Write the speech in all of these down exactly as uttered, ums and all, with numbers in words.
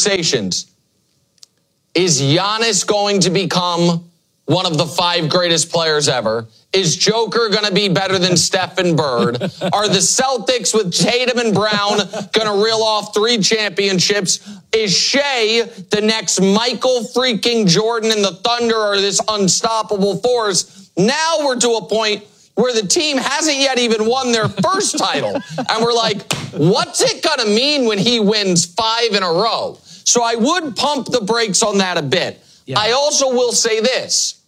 conversations. Is Giannis going to become one of the five greatest players ever? Is Joker going to be better than Stephen Bird? Are the Celtics with Tatum and Brown going to reel off three championships? Is Shea the next Michael freaking Jordan and the Thunder are this unstoppable force? Now we're to a point where the team hasn't yet even won their first title. And we're like, what's it going to mean when he wins five in a row? So I would pump the brakes on that a bit. Yeah. I also will say this.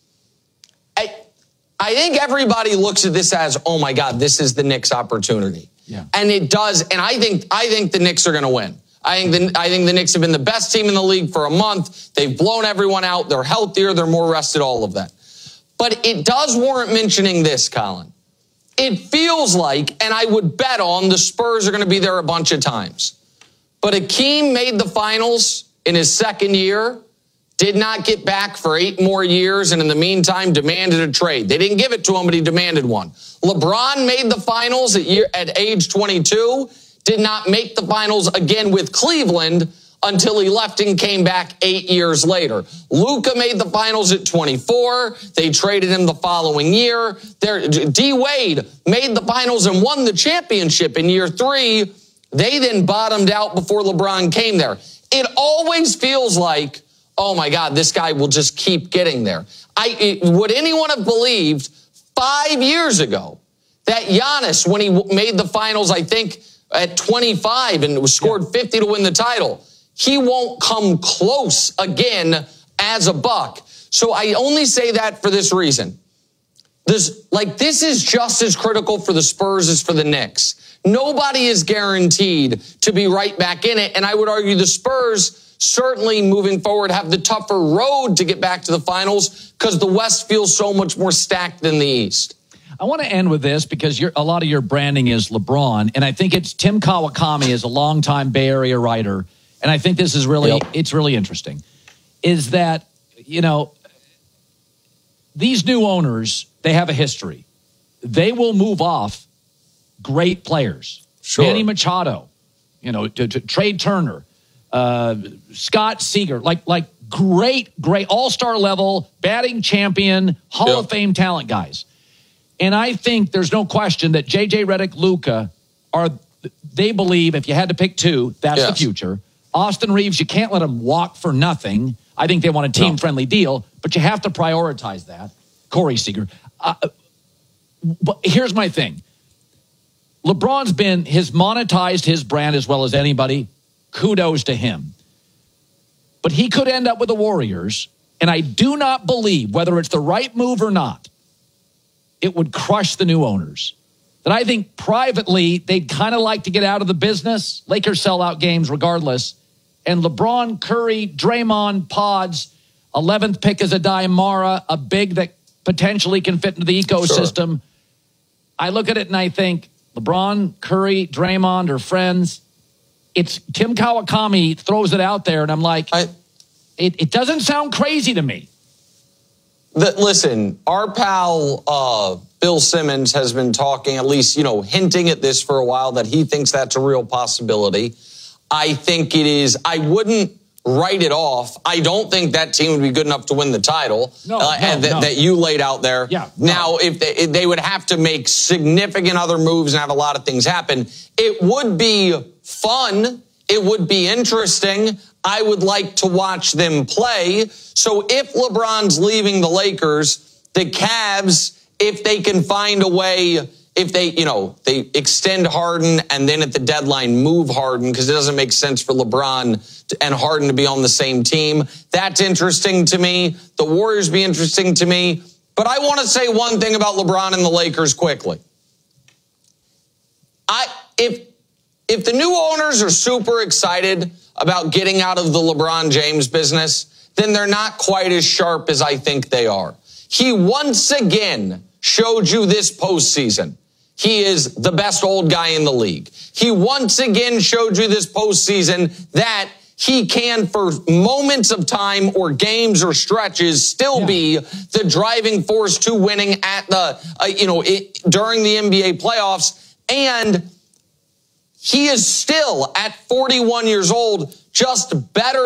I, I think everybody looks at this as, oh my God, this is the Knicks' opportunity. Yeah. And it does. And I think I think the Knicks are going to win. I think the, I think the Knicks have been the best team in the league for a month. They've blown everyone out. They're healthier. They're more rested, all of that. But it does warrant mentioning this, Colin. It feels like, and I would bet on, the Spurs are going to be there a bunch of times. But Hakeem made the finals in his second year, did not get back for eight more years, and in the meantime demanded a trade. They didn't give it to him, but he demanded one. LeBron made the finals at, year, at age twenty-two, did not make the finals again with Cleveland until he left and came back eight years later. Luka made the finals at twenty-four. They traded him the following year. D-Wade made the finals and won the championship in year three. They then bottomed out before LeBron came there. It always feels like, oh my God, this guy will just keep getting there. I it, would anyone have believed five years ago that Giannis, when he made the finals, I think at twenty-five and was scored fifty to win the title, he won't come close again as a Buck. So I only say that for this reason. This, like, this is just as critical for the Spurs as for the Knicks. Nobody is guaranteed to be right back in it. And I would argue the Spurs certainly moving forward have the tougher road to get back to the finals because the West feels so much more stacked than the East. I want to end with this because you're, a lot of your branding is LeBron. And I think it's Tim Kawakami is a longtime Bay Area writer. And I think this is really, yep. it's really interesting, is that, you know, these new owners, they have a history. They will move off great players. Sure. Manny Machado, you know, to, to Trey Turner, uh, Scott Seager, like, like great, great all-star level, batting champion, Hall yep. of Fame talent guys. And I think there's no question that J J Redick, Luka are, they believe if you had to pick two, that's yes. the future. Austin Reeves, you can't let him walk for nothing. I think they want a team-friendly no. deal, but you have to prioritize that. Corey Seager. Uh, but here's my thing. LeBron's been, has monetized his brand as well as anybody. Kudos to him. But he could end up with the Warriors, and I do not believe, whether it's the right move or not, it would crush the new owners. That I think privately, they'd kind of like to get out of the business. Lakers sell out games regardless. And LeBron, Curry, Draymond, Pods, eleventh pick is a Diamara, a big that potentially can fit into the ecosystem. Sure. I look at it and I think LeBron, Curry, Draymond are friends. It's Tim Kawakami throws it out there, and I'm like, I, it, it doesn't sound crazy to me. The, listen, our pal uh, Bill Simmons has been talking, at least, you know, hinting at this for a while, that he thinks that's a real possibility. I think it is. I wouldn't write it off. I don't think that team would be good enough to win the title no, uh, no, that, no. that you laid out there. Yeah, now, no. if they, if they would have to make significant other moves and have a lot of things happen, it would be fun. It would be interesting. I would like to watch them play. So if LeBron's leaving the Lakers, the Cavs, if they can find a way, if they, you know, they extend Harden and then at the deadline move Harden because it doesn't make sense for LeBron to, and Harden to be on the same team. That's interesting to me. The Warriors be interesting to me. But I want to say one thing about LeBron and the Lakers quickly. I if if the new owners are super excited about getting out of the LeBron James business, then they're not quite as sharp as I think they are. He once again showed you this postseason. He is the best old guy in the league. He once again showed you this postseason that he can, for moments of time or games or stretches, still yeah. be the driving force to winning at the, uh, you know, it, during the N B A playoffs. And he is still, at forty-one years old, just better